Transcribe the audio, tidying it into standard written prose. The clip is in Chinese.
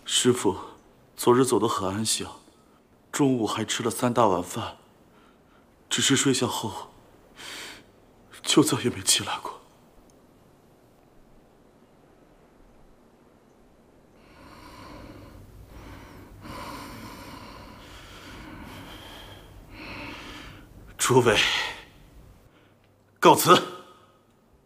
师傅，昨日走得很安详，中午还吃了3大碗饭，只是睡下后就再也没起来过。诸位，告辞。